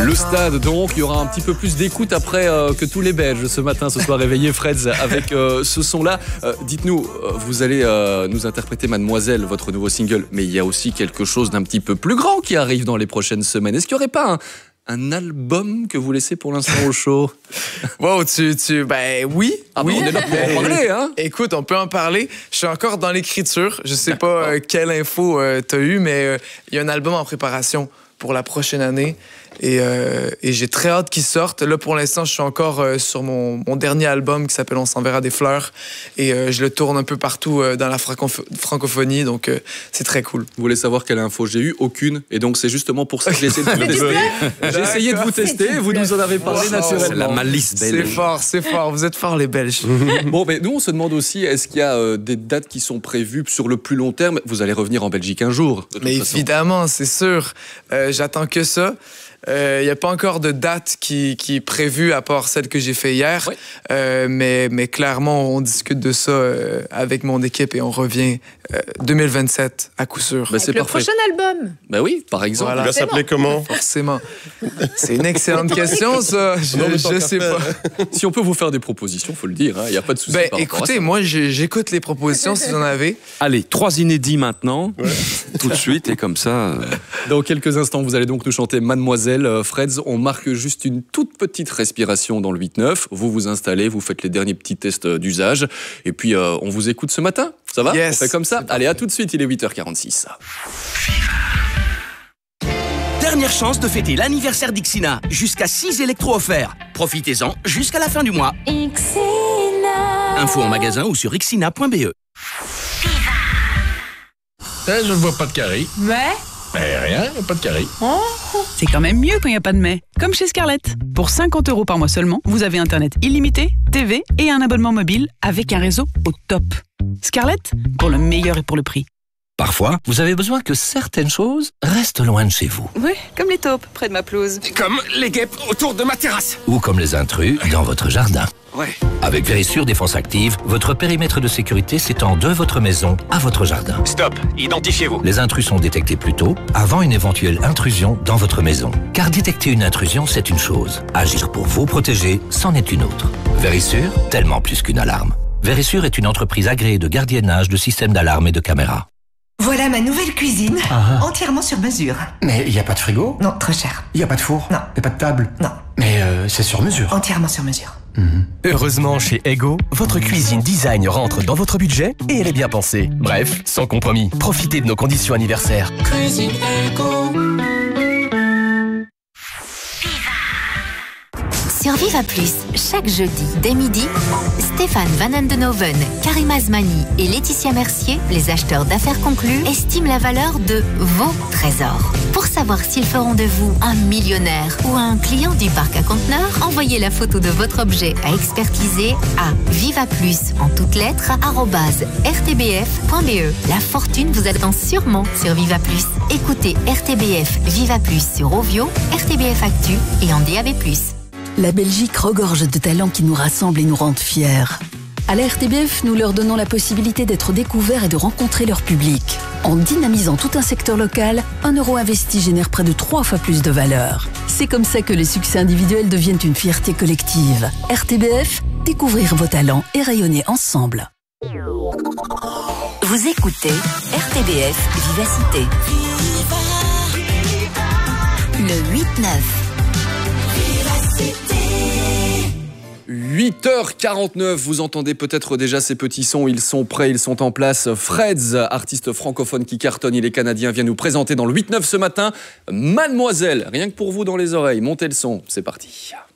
Le stade, donc, il y aura un petit peu plus d'écoute après que tous les Belges ce matin se soient réveillés, Freds, avec ce son-là. Dites-nous, vous allez nous interpréter Mademoiselle, votre nouveau single, mais il y a aussi quelque chose d'un petit peu plus grand qui arrive dans les prochaines semaines. Est-ce qu'il n'y aurait pas un album que vous laissez pour l'instant au chaud? Wow, ben oui. Ah oui. On est là pour en parler, hein? Écoute, on peut en parler. Je suis encore dans l'écriture. Je sais pas quelle info t'as eu, mais il y a un album en préparation pour la prochaine année. Et j'ai très hâte qu'il sorte. Là, pour l'instant, je suis encore sur mon dernier album qui s'appelle On s'enverra des fleurs. Et je le tourne un peu partout dans la francophonie. Donc, c'est très cool. Vous voulez savoir quelle info j'ai eu? Aucune. Et donc, c'est justement pour ça que j'ai essayé de vous tester. J'ai essayé de vous tester. Vous nous en avez parlé naturellement. C'est la malice belge. C'est fort. Vous êtes forts, les Belges. Bon, mais nous, on se demande aussi, est-ce qu'il y a des dates qui sont prévues sur le plus long terme? Vous allez revenir en Belgique un jour, de toute façon. Évidemment, c'est sûr. J'attends que ça. Il n'y a pas encore de date qui est prévue à part celle que j'ai fait hier. Oui. Mais clairement, on discute de ça avec mon équipe et on revient 2027 à coup sûr. Ben, c'est le prochain album. Ben oui, par exemple. Voilà. Il va s'appeler comment? Forcément. C'est une excellente question, ça. Je sais pas. Si on peut vous faire des propositions, il faut le dire. Il n'y a pas de souci. Ben, écoutez, moi, j'écoute les propositions si vous en avez. Allez, 3 inédits maintenant. Ouais. Tout de suite, et comme ça... Dans quelques instants, vous allez donc nous chanter Mademoiselle. Freds, on marque juste une toute petite respiration dans le 8-9. Vous vous installez, vous faites les derniers petits tests d'usage. Et puis, on vous écoute ce matin. Ça va? Yes. On fait comme ça? Allez, à tout de suite, il est 8h46. Dernière chance de fêter l'anniversaire d'Ixina. Jusqu'à 6 électros offerts. Profitez-en jusqu'à la fin du mois. Ixina. Info en magasin ou sur ixina.be. Je ne vois pas de carré. Mais rien, pas de carré. Oh. C'est quand même mieux quand il n'y a pas de mais. Comme chez Scarlett. Pour 50 € par mois seulement, vous avez Internet illimité, TV et un abonnement mobile avec un réseau au top. Scarlett, pour le meilleur et pour le prix. Parfois, vous avez besoin que certaines choses restent loin de chez vous. Oui, comme les taupes près de ma pelouse. Comme les guêpes autour de ma terrasse. Ou comme les intrus dans votre jardin. Ouais. Avec Vérissure Défense Active, votre périmètre de sécurité s'étend de votre maison à votre jardin. Stop, identifiez-vous. Les intrus sont détectés plus tôt, avant une éventuelle intrusion dans votre maison. Car détecter une intrusion, c'est une chose. Agir pour vous protéger, c'en est une autre. Vérissure, tellement plus qu'une alarme. Vérissure est une entreprise agréée de gardiennage de systèmes d'alarme et de caméras. Voilà ma nouvelle cuisine, entièrement sur mesure. Mais il n'y a pas de frigo? Non, trop cher. Il n'y a pas de four? Non. Il n'y a pas de table? Non. Mais c'est sur mesure? Entièrement sur mesure. Heureusement, chez Ego, votre cuisine design rentre dans votre budget et elle est bien pensée. Bref, sans compromis. Profitez de nos conditions anniversaires. Cuisine Ego. Sur Viva Plus, chaque jeudi, dès midi, Stéphane Van Andenoven, Karim Azmani et Laetitia Mercier, les acheteurs d'affaires conclues, estiment la valeur de vos trésors. Pour savoir s'ils feront de vous un millionnaire ou un client du parc à conteneurs, envoyez la photo de votre objet à expertiser à vivaplus, en toutes lettres, @rtbf.be. La fortune vous attend sûrement sur Viva Plus. Écoutez RTBF Viva Plus sur Ovio, RTBF Actu et en DAB+. La Belgique regorge de talents qui nous rassemblent et nous rendent fiers. À la RTBF, nous leur donnons la possibilité d'être découverts et de rencontrer leur public. En dynamisant tout un secteur local, 1 € investi génère près de 3 fois plus de valeur. C'est comme ça que les succès individuels deviennent une fierté collective. RTBF, découvrir vos talents et rayonner ensemble. Vous écoutez RTBF Vivacité. Le 8-9. 8h49, vous entendez peut-être déjà ces petits sons, ils sont prêts, ils sont en place. Freds, artiste francophone qui cartonne, il est canadien, vient nous présenter dans le 8-9 ce matin Mademoiselle, rien que pour vous dans les oreilles, montez le son, c'est parti.